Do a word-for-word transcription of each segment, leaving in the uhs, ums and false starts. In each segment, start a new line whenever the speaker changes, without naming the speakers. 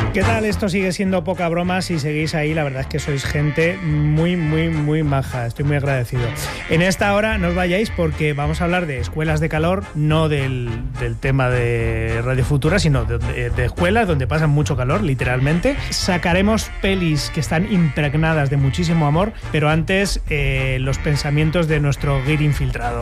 ¿Qué tal? Esto sigue siendo Poca Broma. Si seguís ahí, la verdad es que sois gente muy, muy, muy maja. Estoy muy agradecido. En esta hora no os vayáis porque vamos a hablar de escuelas de calor, no del, del tema de Radio Futura, sino de, de, de escuelas donde pasan mucho calor, literalmente. Sacaremos pelis que están impregnadas de muchísimo amor, pero antes eh, los pensamientos de nuestro guir infiltrado.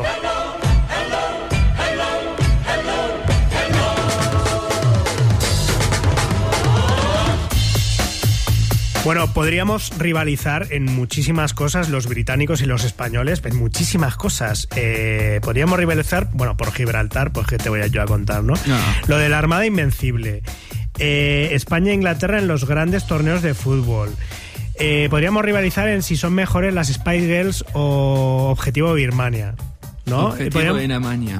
Bueno, podríamos rivalizar en muchísimas cosas los británicos y los españoles, en muchísimas cosas. Eh, podríamos rivalizar, bueno, por Gibraltar, pues que te voy a yo a contar, ¿no? no. Lo de la Armada Invencible. Eh, España e Inglaterra en los grandes torneos de fútbol. Eh, podríamos rivalizar en si son mejores las Spice Girls o Objetivo Birmania, ¿no?
Objetivo Birmania.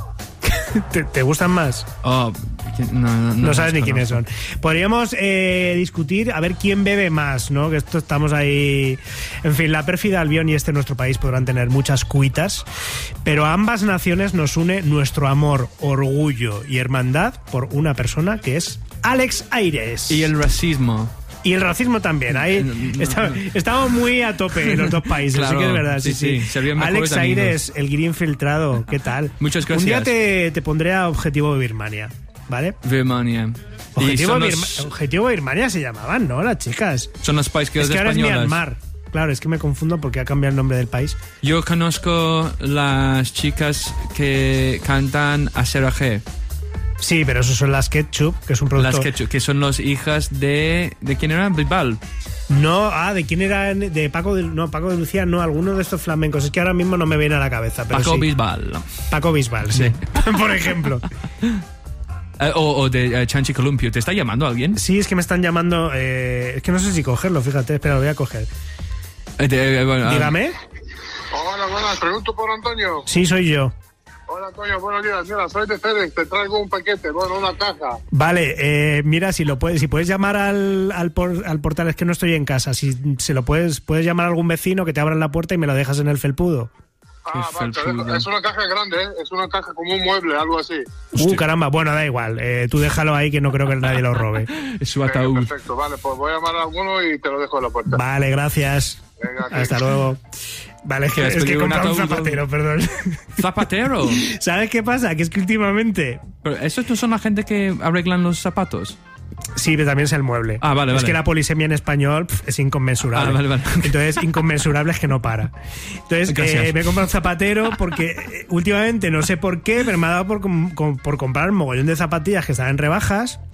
¿Te, ¿Te gustan más?
Oh, no, no, no,
no sabes ni
conozco.
quiénes son. Podríamos eh, discutir a ver quién bebe más, ¿no? Que esto estamos ahí... En fin, la pérfida Albión y este nuestro país podrán tener muchas cuitas, pero a ambas naciones nos une nuestro amor, orgullo y hermandad por una persona que es Alex Aires.
Y el racismo.
Y el racismo también. Ahí está, estamos muy a tope en los dos países.
Claro,
sí que es verdad.
Sí,
sí,
sí.
sí. Alex Aires, el guiri infiltrado. ¿Qué tal?
Muchas gracias.
Un día te, te pondré a Objetivo Birmania, ¿vale?
Birmania.
Objetivo,
los...
Birma... Objetivo Birmania se llamaban, ¿no? Las chicas.
Son las Spice Girls
es que ahora
españolas.
Es Myanmar. Claro, es que me confundo porque ha cambiado el nombre del país.
Yo conozco las chicas que cantan a Sarah G.
Sí, pero eso son las Ketchup, que es un producto...
Las Ketchup, que son las hijas de... ¿De quién eran? Bisbal.
No, ah, ¿de quién era? De Paco de... No, Paco de Lucía, no, alguno de estos flamencos. Es que ahora mismo no me viene a la cabeza, pero
Paco
sí.
Bisbal.
Paco Bisbal, sí. Por ejemplo.
Uh, o, o de uh, Chanchi Columpio. ¿Te está llamando alguien?
Sí, es que me están llamando... Eh, es que no sé si cogerlo, fíjate. Espera, lo voy a coger.
Uh, de, uh, bueno,
Dígame.
Hola, buenas. Pregunto por Antonio.
Sí, soy yo.
Hola, Antonio, buenos días. Mira, soy de FedEx, te traigo un paquete, bueno, una caja.
Vale, eh, mira, si lo puedes, si puedes llamar al, al, por, al portal, es que no estoy en casa. Si se lo puedes, puedes llamar a algún vecino que te abran la puerta y me lo dejas en el felpudo.
Ah, vale, es una caja grande, ¿eh? Es una caja como un mueble, algo así.
Uh, caramba, bueno, da igual. Eh, tú déjalo ahí que no creo que nadie lo robe.
Es su ataúd.
Venga, perfecto, vale, pues voy a llamar a alguno y te lo dejo en la puerta.
Vale, gracias.
Venga,
hasta luego. Vale, es que, es que he comprado un zapatero, perdón.
¿Zapatero?
¿Sabes qué pasa? Que es que últimamente...
¿Pero esos no son la gente que arreglan los zapatos?
Sí, pero también es el mueble.
Ah, vale,
es
vale.
que la polisemia en español pf, es inconmensurable.
Ah, vale, vale.
Entonces, inconmensurable es que no para. Entonces, eh, me he comprado un zapatero porque eh, últimamente, no sé por qué, pero me ha dado por, com por comprar un mogollón de zapatillas que estaban en rebajas.